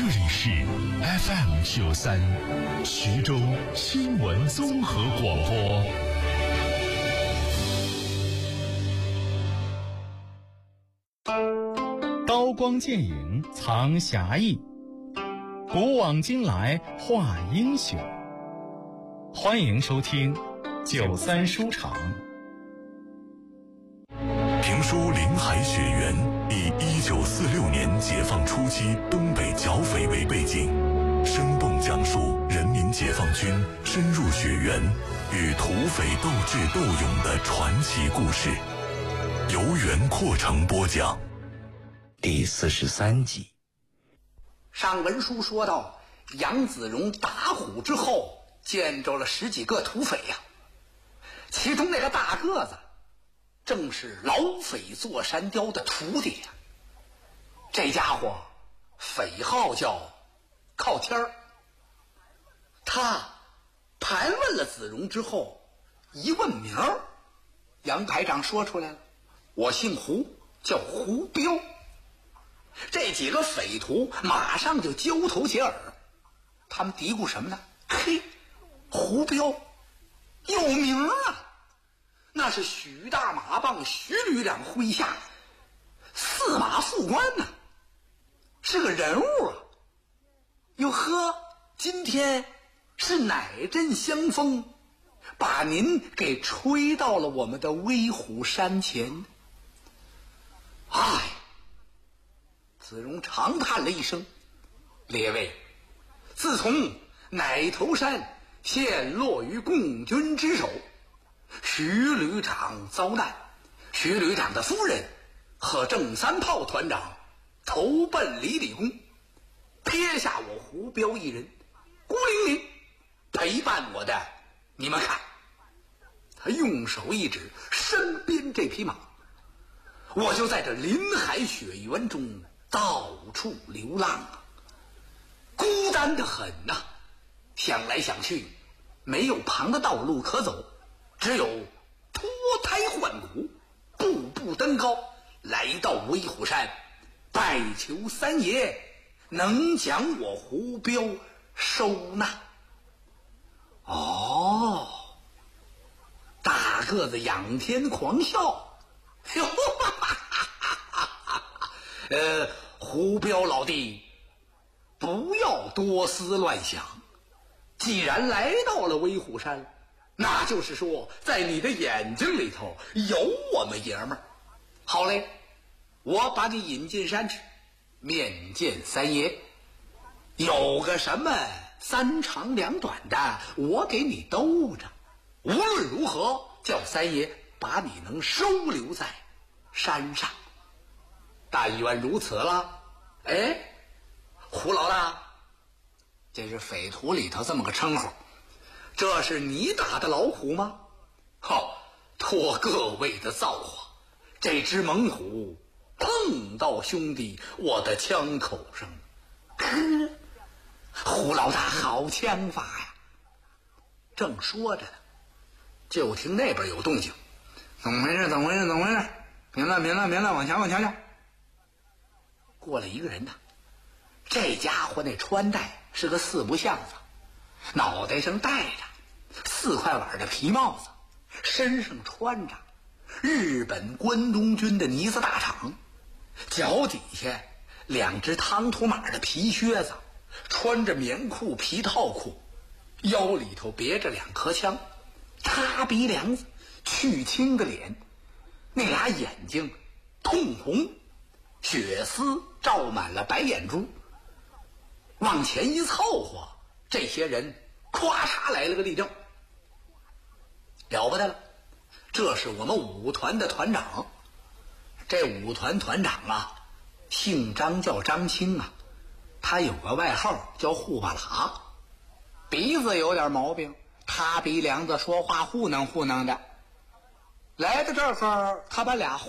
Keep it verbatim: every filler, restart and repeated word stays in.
里是 F M 九三徐州新闻综合广播。刀光剑影藏侠义，古往今来画英雄。欢迎收听九三书场。 评书《林海雪原》以一九四六年解放初期东北剿匪为背景，生动讲述人民解放军深入雪原与土匪斗智斗勇的传奇故事，由袁阔成播讲。 第四十三集。 上文书说到，杨子荣打虎之后见着了十几个土匪呀、啊，其中那个大个子正是老匪座山雕的徒弟呀、啊。这家伙匪号叫靠天儿。他盘问了子荣之后，一问名儿，杨排长说出来了：我姓胡，叫胡彪。这几个匪徒马上就交头接耳，他们嘀咕什么呢？嘿，胡彪有名啊，那是许大马棒许旅长麾下司马副官呢、啊，是个人物啊。哟呵，今天是哪阵香风把您给吹到了我们的威虎山前？哎，子荣长叹了一声：列位，自从奶头山陷落于共军之手，徐旅长遭难，徐旅长的夫人和郑三炮团长投奔李李公，撇下我胡彪一人，孤零零陪伴我的。你们看，他用手一指身边这匹马，我就在这林海雪原中到处流浪啊，孤单得很呐、啊。想来想去，没有旁的道路可走，只有脱胎换骨，步步登高，来到威虎山，拜求三爷能将我胡彪收纳。哦，大个子仰天狂笑，哟哈哈哈哈哈！呃，胡彪老弟，不要多思乱想。既然来到了威虎山，那就是说在你的眼睛里头有我们爷们儿。好嘞，我把你引进山去，面见三爷。有个什么三长两短的，我给你兜着。无论如何，叫三爷把你能收留在山上。但愿如此了。哎，胡老大，这是匪徒里头这么个称呼，这是你打的老虎吗？好，托各位的造化，这只猛虎碰到兄弟我的枪口上。呵，胡老大好枪法呀！正说着呢，就听那边有动静。怎么回事？怎么回事？怎么回事？明了，明了，明了，往前，往前去。过来一个人呐，这家伙那穿戴是个四不像子，脑袋上戴着四块碗的皮帽子，身上穿着日本关东军的呢子大氅，脚底下两只汤土马的皮靴子，穿着棉裤皮套裤，腰里头别着两颗枪，塌鼻梁子，去青个脸，那俩眼睛通红，血丝罩满了白眼珠。往前一凑合，这些人咵嚓来了个立正。了不得了，这是我们五团的团长。这五团团长啊，姓张，叫张清啊，他有个外号叫护巴喇，鼻子有点毛病，塌鼻梁子，说话糊弄糊弄的。来到这儿，他把俩